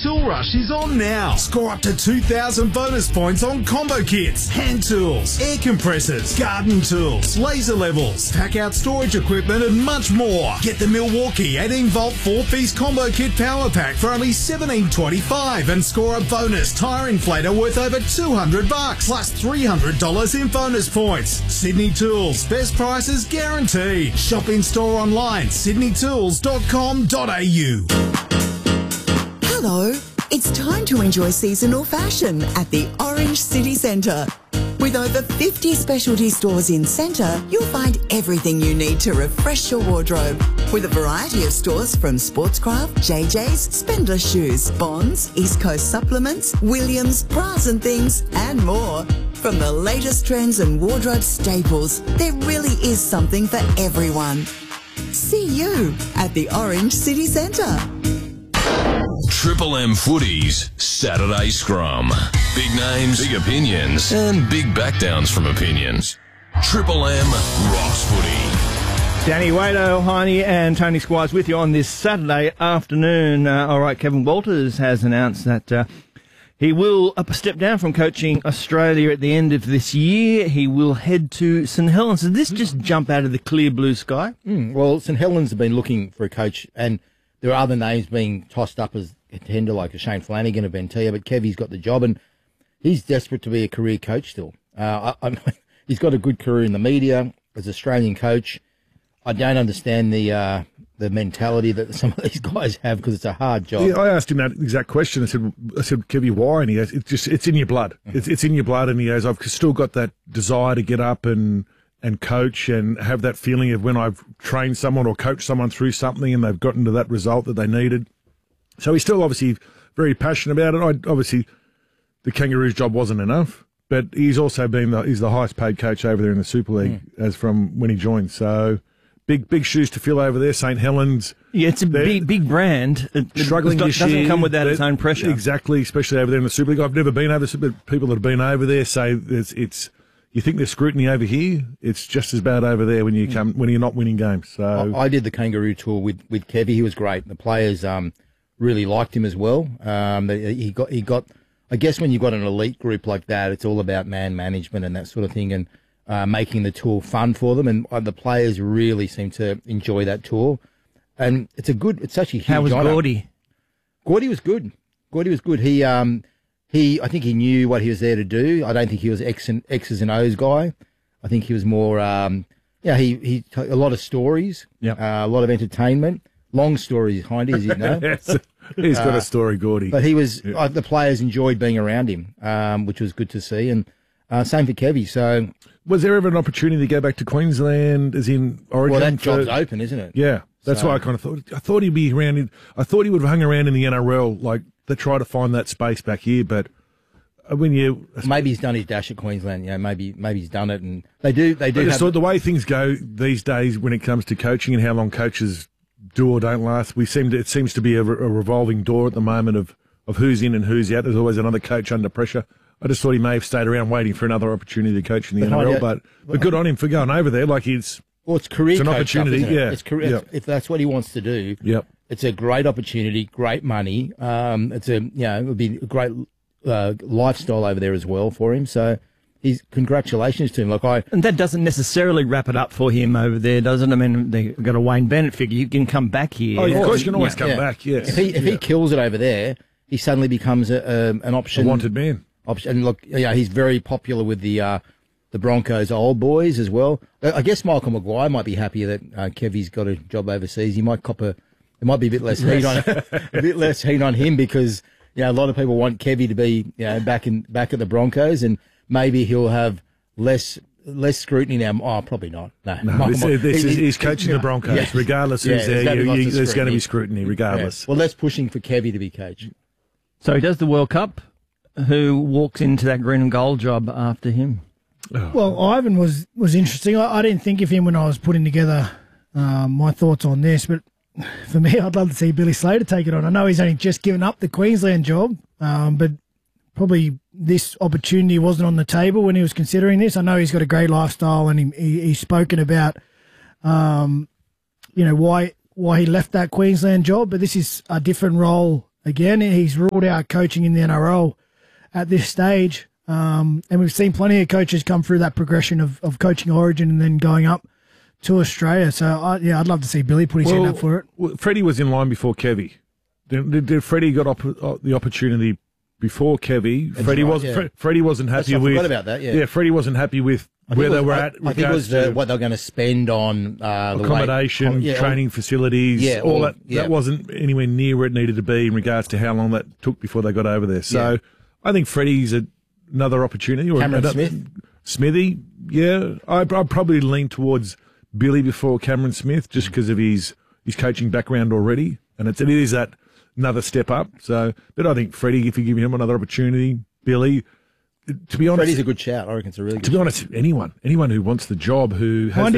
Tool Rush is on now. Score up to 2,000 bonus points on combo kits, hand tools, air compressors, garden tools, laser levels, pack-out storage equipment and much more. Get the Milwaukee 18-volt 4-piece combo kit power pack for only $17.25 and score a bonus tyre inflator worth over $200 plus $300 in bonus points. Sydney Tools, best prices guaranteed. Shop in store online, sydneytools.com.au. Hello, it's time to enjoy seasonal fashion at the Orange City Centre. With over 50 specialty stores in Centre, you'll find everything you need to refresh your wardrobe. With a variety of stores from Sportscraft, JJ's, Spendler Shoes, Bonds, East Coast Supplements, Williams, Bras and Things, and more. From the latest trends and wardrobe staples, there really is something for everyone. See you at the Orange City Centre. Triple M Footy's Saturday Scrum. Big names, big opinions, and big backdowns from opinions. Triple M rocks footy. Danny Wado, Heine and Tony Squires with you on this Saturday afternoon. All right, Kevin Walters has announced that he will step down from coaching Australia at the end of this year. He will head to St Helens. Did this just jump out of the clear blue sky? Well, St Helens have been looking for a coach, and there are other names being tossed up as a contender, like a Shane Flanagan of Ventia, but Kevy's got the job, and he's desperate to be a career coach still. He's got a good career in the media as an Australian coach. I don't understand the mentality that some of these guys have, because it's a hard job. Yeah, I asked him that exact question. I said, Kevy, why? And he goes, it's in your blood. It's in your blood. And he goes, I've still got that desire to get up and coach and have that feeling of when I've trained someone or coached someone through something and they've gotten to that result that they needed. So he's still obviously very passionate about it. Obviously, the Kangaroos job wasn't enough, but he's also he's the highest paid coach over there in the Super League as from when he joined. So big shoes to fill over there. St Helens. Yeah, it's a big brand. Struggling this year. Doesn't come without its own pressure. Exactly, especially over there in the Super League. I've never been over, but people that have been over there say it's. You think there's scrutiny over here? It's just as bad over there when you're not winning games. So I did the Kangaroo tour with Kevy. He was great. The players really liked him as well. He got. I guess when you've got an elite group like that, it's all about man management and that sort of thing, and making the tour fun for them. And the players really seem to enjoy that tour. And it's such a huge. How was honor. Gordy? Gordy was good. I think he knew what he was there to do. I don't think he was X's and O's guy. I think he was more, he told a lot of stories, a lot of entertainment, long stories, Hindy, as you know. He's got a story, Gordy. But he was, the players enjoyed being around him, which was good to see. And same for Kevy. So, was there ever an opportunity to go back to Queensland, as in Origin? Well, that job's open, isn't it? Yeah, that's why I kind of thought. I thought he'd be around. I thought he would have hung around in the NRL, like they try to find that space back here, but. Maybe he's done his dash at Queensland. Maybe he's done it, and they do. I just thought the way things go these days when it comes to coaching and how long coaches do or don't last, it seems to be a revolving door at the moment of who's in and who's out. There's always another coach under pressure. I just thought he may have stayed around waiting for another opportunity to coach in the NRL, but good on him for going over there. Like it's career. It's an opportunity. Stuff, yeah, it's career. Yep. If that's what he wants to do. Yep. It's a great opportunity, great money. It would be a great. Lifestyle over there as well for him. So congratulations to him. And that doesn't necessarily wrap it up for him over there, does it? I mean, they've got a Wayne Bennett figure. You can come back here. Oh, of course, you can always come back. Yes. If he kills it over there, he suddenly becomes an option, a wanted man. And he's very popular with the Broncos old boys as well. I guess Michael Maguire might be happy that Kevy's got a job overseas. He might there might be a bit less heat on him because. A lot of people want Kevy to be, back at the Broncos, and maybe he'll have less scrutiny now. Oh, probably not. No, he's coaching the Broncos, regardless who's there. There's going to be scrutiny, regardless. Yeah. Well, that's pushing for Kevy to be coach. So he does the World Cup. Who walks into that green and gold job after him? Oh. Well, Ivan was interesting. I didn't think of him when I was putting together my thoughts on this, but. For me, I'd love to see Billy Slater take it on. I know he's only just given up the Queensland job, but probably this opportunity wasn't on the table when he was considering this. I know he's got a great lifestyle, and he's spoken about, why he left that Queensland job. But this is a different role again. He's ruled out coaching in the NRL at this stage. And we've seen plenty of coaches come through that progression of coaching Origin and then going up to Australia. So, I'd love to see Billy put his hand up for it. Well, Freddie was in line before Kevy. Did Freddie got the opportunity before Kevy? Freddie wasn't happy with. I forgot about that. Yeah, Freddie wasn't happy with where they were at. I think it was what they're going to spend on accommodation, training facilities, all that. Yeah. That wasn't anywhere near where it needed to be in regards to how long that took before they got over there. So I think Freddie's another opportunity. Or Cameron Smith, Smithy. Yeah, I'd probably lean towards Billy before Cameron Smith, just because of his coaching background already, and it is that another step up. So, but I think Freddie, if you give him another opportunity, Billy. To be honest, Freddie's a good shout. I reckon it's a really good shout. To be honest, anyone who wants the job, who has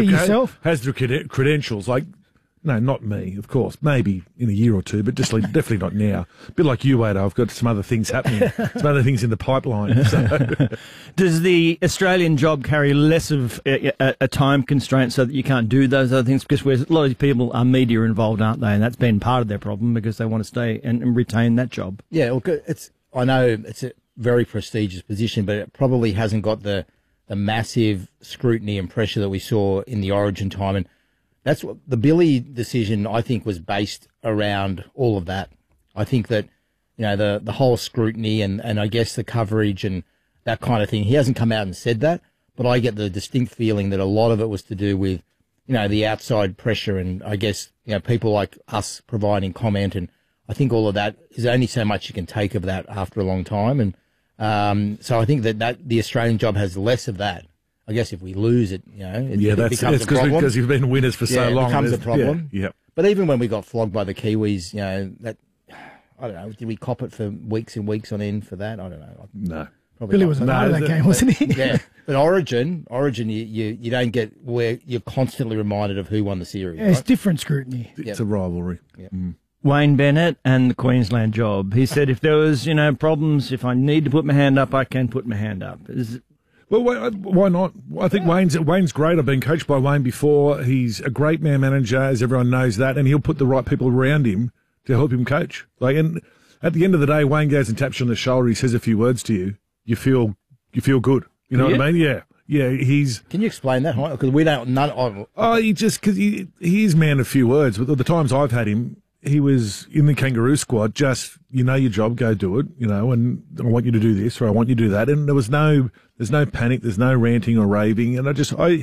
the credentials, like, no, not me, of course, maybe in a year or two, but just definitely not now. A bit like you, Wade, I've got some other things happening, some other things in the pipeline. So. Does the Australian job carry less of a time constraint so that you can't do those other things? Because a lot of people are media involved, aren't they? And that's been part of their problem because they want to stay and retain that job. Yeah, well, I know it's a very prestigious position, but it probably hasn't got the massive scrutiny and pressure that we saw in the Origin time. And that's what the Billy decision, I think, was based around all of that. I think that, the whole scrutiny and I guess the coverage and that kind of thing, he hasn't come out and said that, but I get the distinct feeling that a lot of it was to do with, the outside pressure and I guess, people like us providing comment. And I think all of that is only so much you can take of that after a long time. And so I think that the Australian job has less of that. I guess if we lose it, it becomes a problem. Because you've been winners for so long. It becomes a problem. Yeah. But even when we got flogged by the Kiwis, that, I don't know, did we cop it for weeks and weeks on end for that? I don't know. No. Probably Billy was a part of that game, wasn't he? Yeah. But Origin, you don't get where you're constantly reminded of who won the series. Yeah, it's different scrutiny. It's a rivalry. Yep. Wayne Bennett and the Queensland job. He said, if there was, problems, if I need to put my hand up, I can put my hand up. Well, why not? I think Wayne's great. I've been coached by Wayne before. He's a great man manager, as everyone knows that, and he'll put the right people around him to help him coach. And at the end of the day, Wayne goes and taps you on the shoulder. He says a few words to you. You feel good. You know what I mean? Yeah. Yeah, Can you explain that? Because we don't. Because he's man of few words. But the times I've had him, he was in the Kangaroo squad. Just your job, go do it. And I want you to do this or I want you to do that. And there's no panic. There's no ranting or raving. And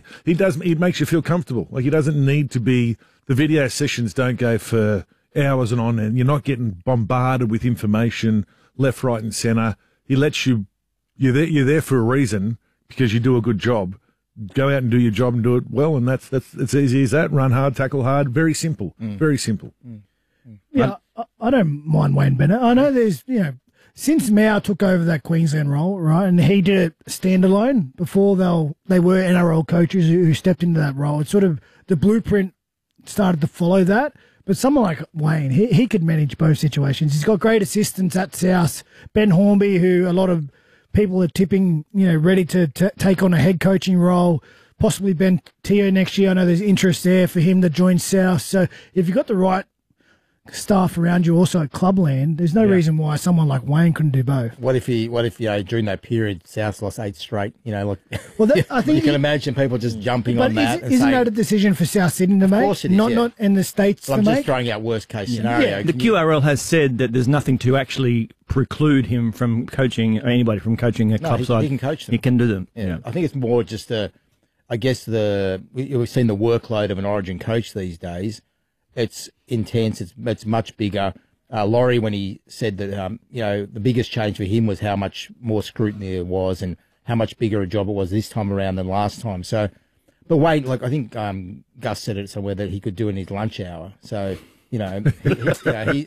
he makes you feel comfortable. Like he doesn't need to be. The video sessions don't go for hours and on, and you're not getting bombarded with information left, right, and centre. He lets you. You're there for a reason. Because you do a good job, go out and do your job and do it well, and that's it's easy as that. Run hard, tackle hard, very simple, very simple. Yeah, I don't mind Wayne Bennett. I know there's since Mao took over that Queensland role, right, and he did it standalone before they were NRL coaches who stepped into that role. It's sort of the blueprint started to follow that. But someone like Wayne, he could manage both situations. He's got great assistants at South. Ben Hornby, who a lot of people are tipping, ready to take on a head coaching role, possibly Ben Teo next year. I know there's interest there for him to join South. So if you've got the right staff around you also at Clubland, there's no reason why someone like Wayne couldn't do both. What if during that period South lost 8 straight? I think you can imagine people just jumping on that. Isn't that a decision for South Sydney to make? Of course it is, not in the States to make? I'm just throwing out worst case scenario. Yeah. The QRL has said that there's nothing to actually preclude him from coaching, or anybody from coaching a club side. He can coach them. He can do them. Yeah. I think it's more just we've seen the workload of an Origin coach these days. It's intense. It's much bigger. Laurie, when he said that, the biggest change for him was how much more scrutiny there was and how much bigger a job it was this time around than last time. So, but Wayne, I think Gus said it somewhere that he could do in his lunch hour. So, that's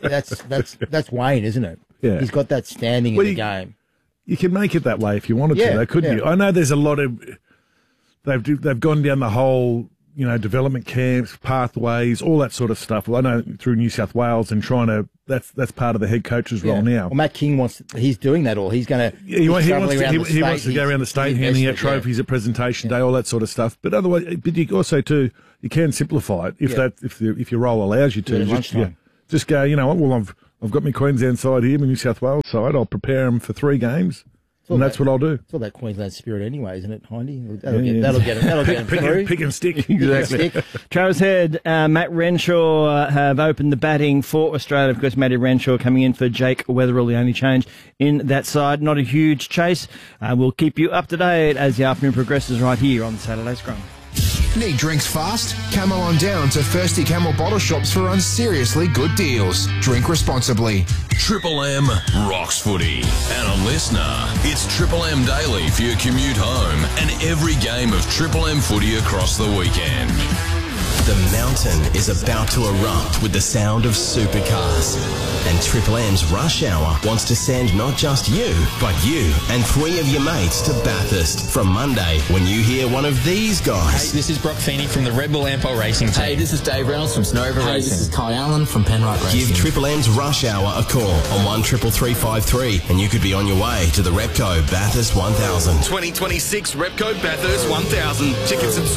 Wayne, isn't it? Yeah. He's got that standing in the game. You can make it that way if you wanted to, though, couldn't you? I know there's a lot of they've gone down the whole. Development camps, pathways, all that sort of stuff. Well, I know through New South Wales and that's part of the head coach's role now. Well, Matt King he's doing that all. He's going to, he wants to go around the state handing out trophies at presentation day, all that sort of stuff. But otherwise, you also you can simplify it if your role allows you to. Just go, what? Well, I've got my Queensland side here, my New South Wales side. I'll prepare them for 3 games, and that's what I'll do. It's all that Queensland spirit anyway, isn't it, Hindy? That'll get him through. Pick and stick. Exactly. Travis Head, Matt Renshaw have opened the batting for Australia. Of course, Matty Renshaw coming in for Jake Weatherall, the only change in that side. Not a huge chase. We'll keep you up to date as the afternoon progresses right here on the Saturday Scrum. Need drinks fast? Come on down to Thirsty Camel Bottle Shops for seriously good deals. Drink responsibly. Triple M rocks footy. And a listener, it's Triple M Daily for your commute home and every game of Triple M footy across the weekend. The mountain is about to erupt with the sound of supercars. And Triple M's Rush Hour wants to send not just you, but you and 3 of your mates to Bathurst from Monday when you hear one of these guys. Hey, this is Brock Feeney from the Red Bull Ampol Racing Team. Hey, this is Dave Reynolds from Snowver Racing. This is Kai Allen from Penrite Racing. Give Triple M's Rush Hour a call on 133353 and you could be on your way to the Repco Bathurst 1000. 2026 Repco Bathurst 1000. Tickets at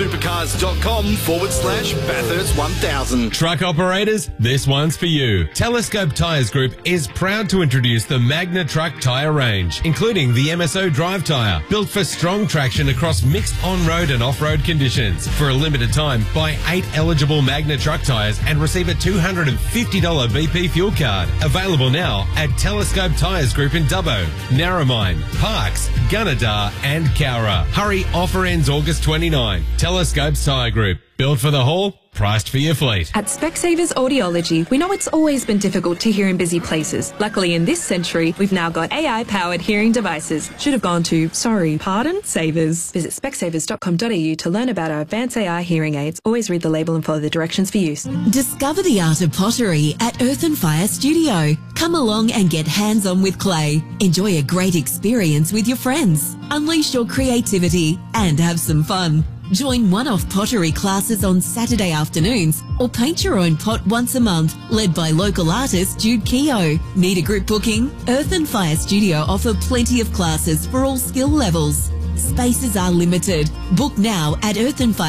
supercars.com/Bathurst 1000. Truck operators, this one's for you. Telescope Tyres Group is proud to introduce the Magna Truck tyre range, including the MSO Drive tyre, built for strong traction across mixed on-road and off-road conditions. For a limited time, buy 8 eligible Magna Truck tyres and receive a $250 BP fuel card. Available now at Telescope Tyres Group in Dubbo, Narromine, Parkes, Gunnedah and Cowra. Hurry, offer ends August 29. Telescope Tyre Group. Built for the haul, priced for your fleet. At Specsavers Audiology, we know it's always been difficult to hear in busy places. Luckily, in this century, we've now got AI-powered hearing devices. Should have gone to, Savers. Visit specsavers.com.au to learn about our advanced AI hearing aids. Always read the label and follow the directions for use. Discover the art of pottery at Earth and Fire Studio. Come along and get hands-on with clay. Enjoy a great experience with your friends. Unleash your creativity and have some fun. Join one-off pottery classes on Saturday afternoons or paint your own pot once a month, led by local artist Jude Keogh. Need a group booking? Earth and Fire Studio offer plenty of classes for all skill levels. Spaces are limited. Book now at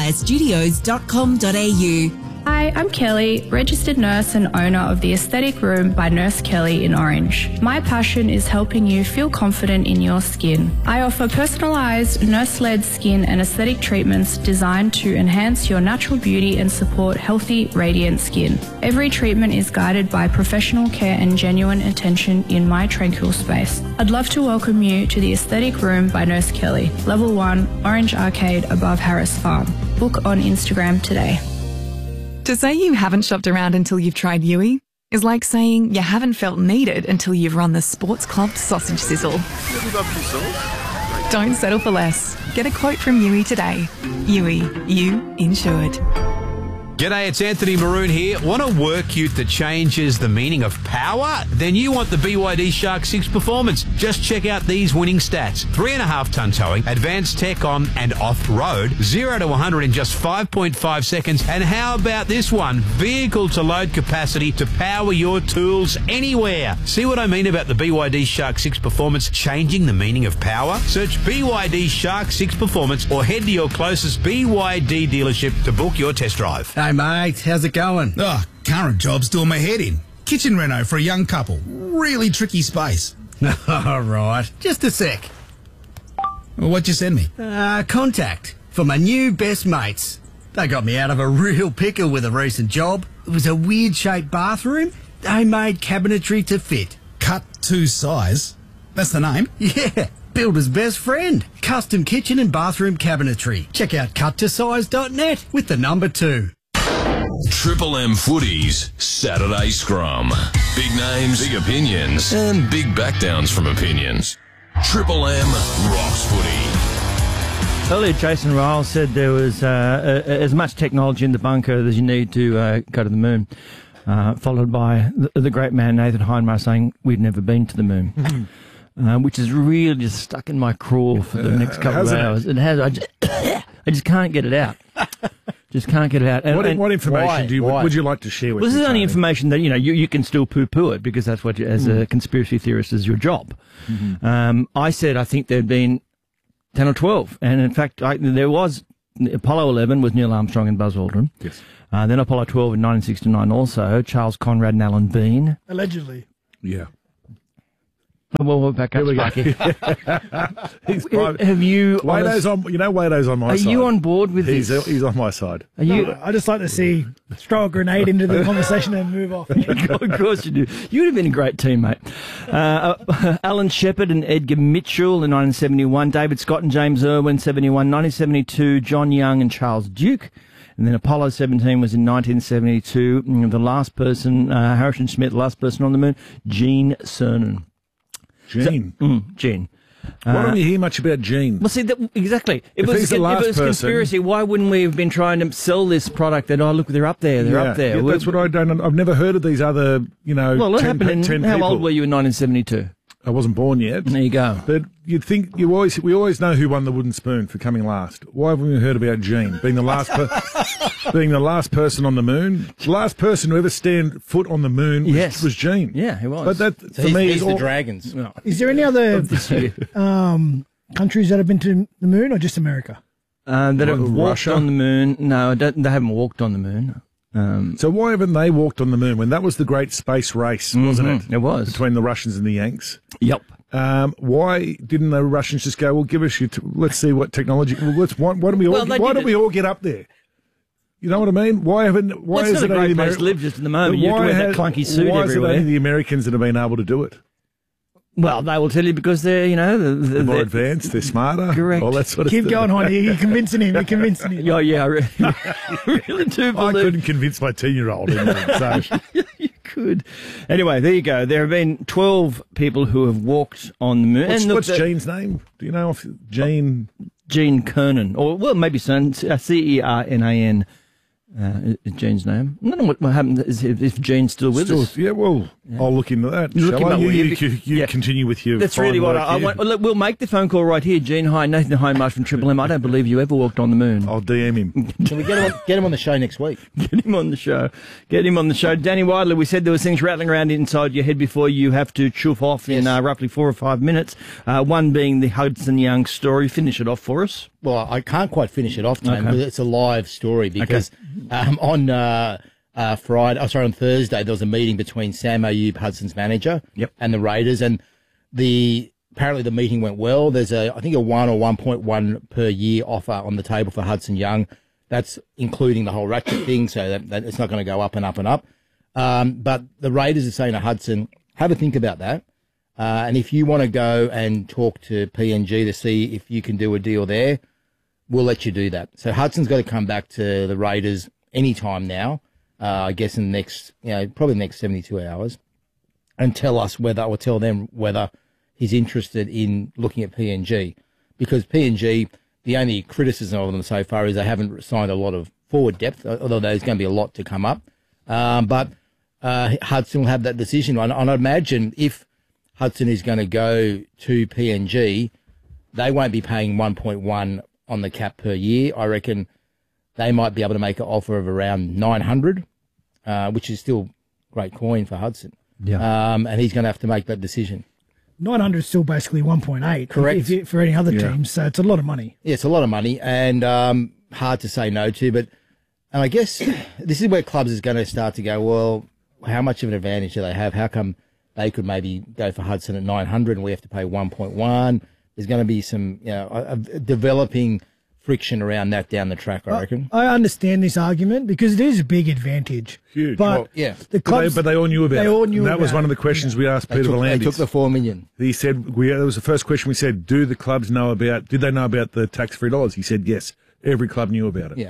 earthandfirestudios.com.au. Hi, I'm Kelly, registered nurse and owner of the Aesthetic Room by Nurse Kelly in Orange. My passion is helping you feel confident in your skin. I offer personalised, nurse-led skin and aesthetic treatments designed to enhance your natural beauty and support healthy, radiant skin. Every treatment is guided by professional care and genuine attention in my tranquil space. I'd love to welcome you to the Aesthetic Room by Nurse Kelly, Level 1, Orange Arcade above Harris Farm. Book on Instagram today. To say you haven't shopped around until you've tried Yui is like saying you haven't felt needed until you've run the Sports Club sausage sizzle. Don't settle for less. Get a quote from Yui today. Yui, you insured. G'day, it's Anthony Maroon here. Want a work ute that changes the meaning of power? Then you want the BYD Shark 6 Performance. Just check out these winning stats. 3.5 ton towing, advanced tech on and off-road, 0 to 100 in just 5.5 seconds. And how about this one? Vehicle to load capacity to power your tools anywhere. See what I mean about the BYD Shark 6 Performance changing the meaning of power? Search BYD Shark 6 Performance or head to your closest BYD dealership to book your test drive. Hey mate, how's it going? Oh, current job's doing my head in. Kitchen reno for a young couple. Really tricky space. All right, just a sec. Well, what'd you send me? Contact for my new best mates. They got me out of a real pickle with a recent job. It was a weird-shaped bathroom. They made cabinetry to fit. Cut to size? That's the name? Yeah, builder's best friend. Custom kitchen and bathroom cabinetry. Check out cuttosize.net with the number 2. Triple M Footy's Saturday Scrum. Big names, big opinions, and big backdowns from opinions. Triple M rocks footy. Earlier, Jason Riles said there was as much technology in the bunker as you need to go to the moon, followed by the great man Nathan Hindmarsh saying we've never been to the moon, which is really just stuck in my craw for the next couple of hours. It has. I just can't get it out. Just can't get it out. And what information would you like to share with us? This is only information that you can still poo-poo it because that's what, as a conspiracy theorist, is your job. Mm-hmm. I said I think there'd been 10 or 12, and in fact there was Apollo 11 with Neil Armstrong and Buzz Aldrin. Yes. Then Apollo 12 in 1969 also, Charles Conrad and Alan Bean. Allegedly. Yeah. Well, we're back up, Sparky. Have you... Wado's on my side. Are you on board with this? He's on my side. I just like to see throw a grenade into the conversation and move off. Of course you do. You would have been a great teammate. Alan Shepard and Edgar Mitchell in 1971, David Scott and James Irwin, 71, 1972, John Young and Charles Duke. And then Apollo 17 was in 1972. The last person, Harrison Schmitt, the last person on the moon, Gene Cernan. Gene? Gene. Why don't you hear much about Gene? Well, see, if it was conspiracy, why wouldn't we have been trying to sell this product that, look, they're up there, they're up there. Yeah, that's what I don't... I've never heard of these other, Well, what happened 10 how people. old were you in 1972? I wasn't born yet. There you go. But you'd think we always know who won the wooden spoon for coming last. Why haven't we heard about Gene being the last person on the moon? The last person to ever stand foot on the moon was Gene. Yeah, he was. But that So for me he's is the all, Dragons. No. Is there any other countries that have been to the moon, or just America? That have walked Russia? on the moon. No, they haven't walked on the moon. So why haven't they walked on the moon when that was the great space race, wasn't it? It was. Between the Russians and the Yanks. Yep. Why didn't the Russians just go, well, give us let's see what technology, why don't we all get up there? You know what I mean? It's not a great place to live just at the moment. You have to wear that clunky suit why everywhere. is it only the Americans that have been able to do it? Well, they will tell you because they're, They're more advanced, they're smarter. Correct. All that sort of Keep stuff. going, Honey. You're convincing him. Oh, yeah, I really do believe. I couldn't convince my 10-year-old. So. You could. Anyway, there you go. There have been 12 people who have walked on the moon. What's Gene's name? Do you know if Gene Cernan, or maybe Cernan. Is Gene's name. I don't know what happened if Gene's still with us. Yeah, well, I'll look into that. You continue with your That's really what I want. Look, we'll make the phone call right here. Gene, hi, Nathan Hindmarsh from Triple M. I don't believe you ever walked on the moon. I'll DM him. Can we get him on the show next week? Get him on the show. Danny Widler, we said there was things rattling around inside your head before you have to chuff off in roughly 4 or 5 minutes. One being the Hudson Young story. Finish it off for us. Well, I can't quite finish it off, Tom, but it's a live story because on Thursday there was a meeting between Sam Ayub, Hudson's manager, and the Raiders, and apparently the meeting went well. There's I think a 1 or 1.1 per year offer on the table for Hudson Young. That's including the whole ratchet thing, so that it's not going to go up and up and up. But the Raiders are saying to Hudson, have a think about that. And if you want to go and talk to PNG to see if you can do a deal there, we'll let you do that. So Hudson's got to come back to the Raiders any time now, I guess in the next, probably the next 72 hours, and tell them whether he's interested in looking at PNG. Because PNG, the only criticism of them so far is they haven't signed a lot of forward depth, although there's going to be a lot to come up. But Hudson will have that decision. And I imagine if Hudson is going to go to PNG, they won't be paying 1.1 on the cap per year. I reckon they might be able to make an offer of around 900, which is still great coin for Hudson. Yeah. And he's going to have to make that decision. 900 is still basically 1.8. Correct. For any other teams, so it's a lot of money. Yeah, it's a lot of money and hard to say no to. But and I guess this is where clubs is going to start to go, well, how much of an advantage do they have? How come they could maybe go for Hudson at 900 and we have to pay 1.1? There's going to be some developing friction around that down the track, I reckon. I understand this argument because it is a big advantage. Huge. But the clubs, but they all knew about it. That was one of the questions we asked Peter V'landys. They took the $4 million. He said, that was the first question we said, did they know about the tax-free dollars? He said, yes, every club knew about it. Yeah.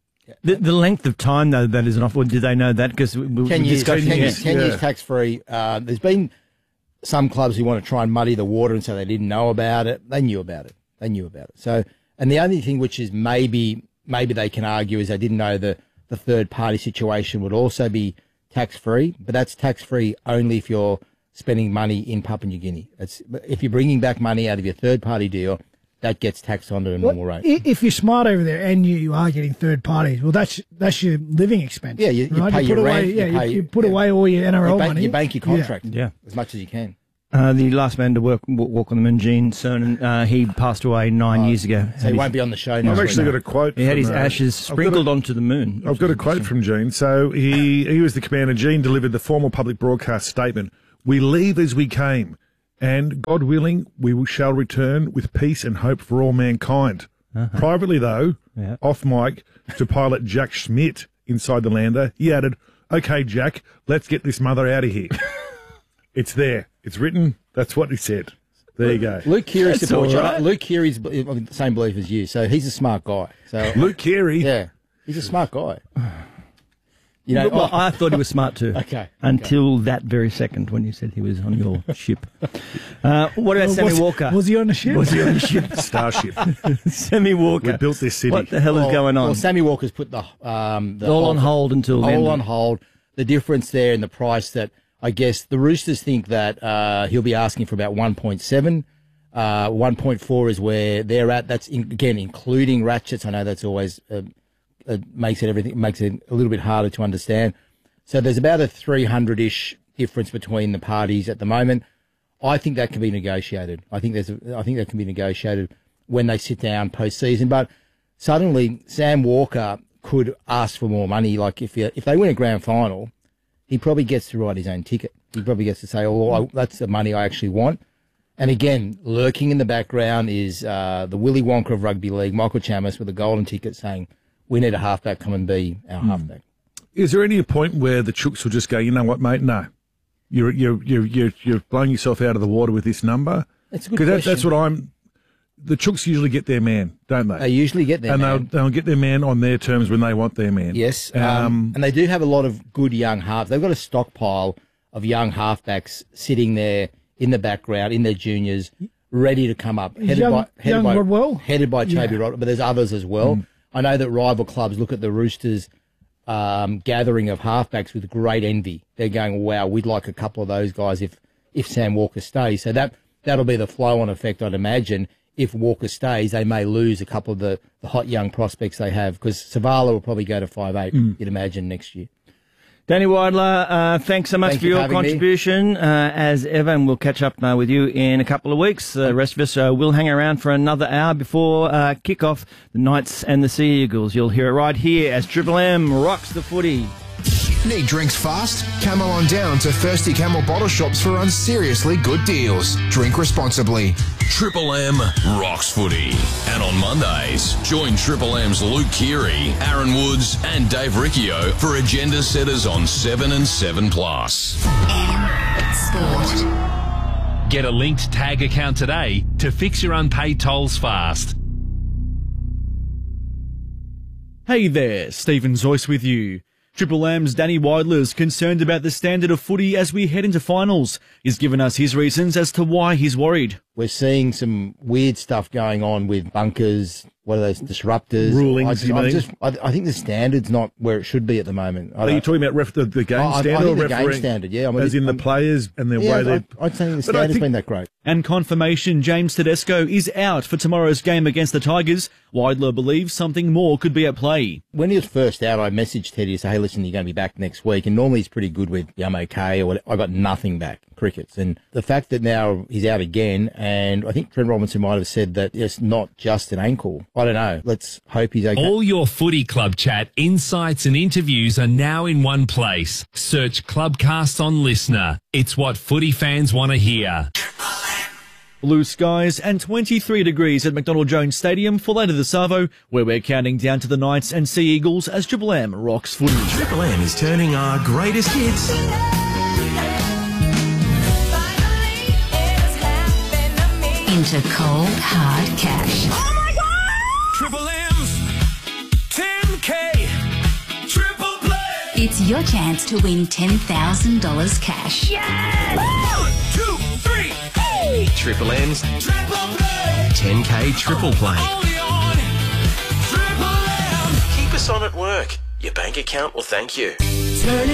The length of time, though, that is an offer, did they know that? Because 10 years tax-free. There's been some clubs who want to try and muddy the water and say they didn't know about it. They knew about it. So, and the only thing which is maybe they can argue is they didn't know the third-party situation would also be tax-free, but that's tax-free only if you're spending money in Papua New Guinea. If you're bringing back money out of your third-party deal, that gets taxed onto a normal rate. If you're smart over there and you are getting third parties, well, that's your living expense. Yeah, you pay your rent. You put away all your NRL money. You bank your contract as much as you can. The last man to walk on the moon, Gene Cernan, he passed away 9 years ago. So he won't be on the show now. I've actually got a quote. He had his ashes sprinkled onto the moon. I've got a quote from Gene. So he was the commander. Gene delivered the formal public broadcast statement, We leave as we came, and God willing, we shall return with peace and hope for all mankind. Privately, though, off mic, to pilot Jack Schmidt inside the lander, he added, "Okay, Jack, let's get this mother out of here." It's there. It's written. That's what he said. There you go. Luke Keary That's supports all right. Luke Keary's the same belief as you, so he's a smart guy. So Luke Keary? Yeah, he's a smart guy. You know, well, I thought he was smart too. Okay. Until that very second when you said he was on your ship. What about Sammy Walker? Was he on the ship? Was he on the ship? Starship. Sammy Walker. We built this city. What the hell is going on? Well, Sammy Walker's put the all on hold until then. All on hold. The difference there in the price that I guess the Roosters think that he'll be asking for about 1.7. 1.4 is where they're at. That's again including ratchets. I know that's always makes it a little bit harder to understand. So there's about a 300-ish difference between the parties at the moment. I think that can be negotiated. I think that can be negotiated when they sit down post-season. But suddenly Sam Walker could ask for more money. Like if they win a grand final, he probably gets to write his own ticket. He probably gets to say, "Oh, that's the money I actually want." And again, lurking in the background is the Willy Wonka of rugby league, Michael Chammas, with a golden ticket saying, "We need a halfback. Come and be our halfback." Is there any point where the Chooks will just go, "You know what, mate? No, you're blowing yourself out of the water with this number"? That's a good question. That's what the Chooks usually get their man, don't they? They usually get their man. And they'll get their man on their terms when they want their man. Yes. And they do have a lot of good young halves. They've got a stockpile of young halfbacks sitting there in the background, in their juniors, ready to come up. Headed by Toby Rodwell, but there's others as well. I know that rival clubs look at the Roosters' gathering of halfbacks with great envy. They're going, "Wow, we'd like a couple of those guys if Sam Walker stays." So that'll be the flow-on effect, I'd imagine. If Walker stays, they may lose a couple of the hot young prospects they have, because Savala will probably go to 5'8", you'd imagine, next year. Danny Weidler, thanks so much for your contribution as ever, and we'll catch up with you in a couple of weeks. The rest of us will hang around for another hour before kick-off, the Knights and the Sea Eagles. You'll hear it right here as Triple M rocks the footy. Need drinks fast? Camel on down to Thirsty Camel bottle shops for unseriously good deals. Drink responsibly. Triple M rocks footy. And on Mondays, join Triple M's Luke Keary, Aaron Woods and Dave Riccio for agenda setters on 7 and 7+. Sport. Get a linked tag account today to fix your unpaid tolls fast. Hey there, Stephen Zoyce with you. Triple M's Danny Weidler is concerned about the standard of footy as we head into finals. He's given us his reasons as to why he's worried. We're seeing some weird stuff going on with bunkers. What are those disruptors? Rulings, I think the standard's not where it should be at the moment. Are you talking about the game standard? I think or the game standard, yeah. As in the players and their way they... I don't think the standard's been that great. And confirmation James Tedesco is out for tomorrow's game against the Tigers. Weidler believes something more could be at play. When he was first out, I messaged Teddy to say, "Hey, listen, you're going to be back next week." And normally he's pretty good with, "Yeah, I'm okay," or "I got nothing back," crickets. And the fact that now he's out again, and I think Trent Robinson might have said that it's not just an ankle. I don't know. Let's hope he's okay. All your footy club chat, insights and interviews are now in one place. Search Clubcast on Listener. It's what footy fans want to hear. Blue skies and 23 degrees at McDonald Jones Stadium for later this Savo, where we're counting down to the Knights and Sea Eagles as Triple M rocks footy. Triple M is turning our greatest hits into cold, hard cash. Oh my God! Triple M's 10K Triple Play. It's your chance to win $10,000 cash. Yes! 1, 2, 3, hey! Triple M's Triple Play. 10K Triple Play. Only on Triple M. Keep us on at work. Your bank account will thank you. Turn